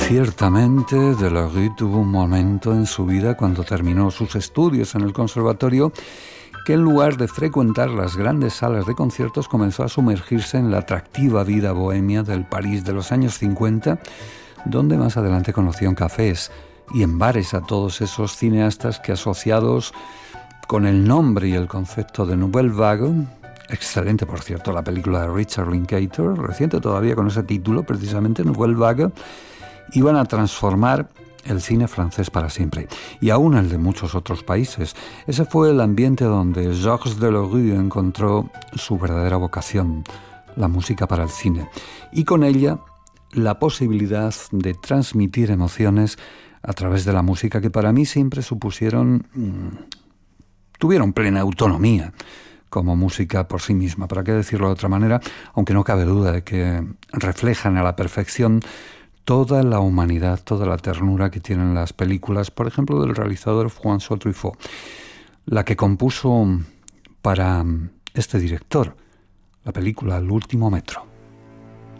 Ciertamente, Delarue tuvo un momento en su vida cuando terminó sus estudios en el conservatorio que en lugar de frecuentar las grandes salas de conciertos comenzó a sumergirse en la atractiva vida bohemia del París de los años 50, donde más adelante conoció en cafés y en bares a todos esos cineastas que, asociados con el nombre y el concepto de Nouvelle Vague, excelente por cierto la película de Richard Linklater, reciente todavía con ese título precisamente, Nouvelle Vague, iban a transformar el cine francés para siempre, y aún el de muchos otros países. Ese fue el ambiente donde Georges Delarue encontró su verdadera vocación, la música para el cine, y con ella la posibilidad de transmitir emociones a través de la música que para mí siempre tuvieron plena autonomía como música por sí misma, para qué decirlo de otra manera, aunque no cabe duda de que reflejan a la perfección toda la humanidad, toda la ternura que tienen las películas, por ejemplo, del realizador François Truffaut, la que compuso para este director, la película El último metro.